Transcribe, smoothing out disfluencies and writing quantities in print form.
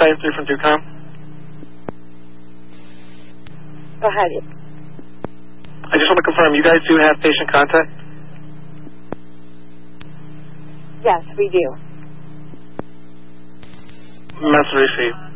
Titan 3 from Ducom. Go ahead. I just want to confirm, you guys do have patient contact? Yes, we do. Message received.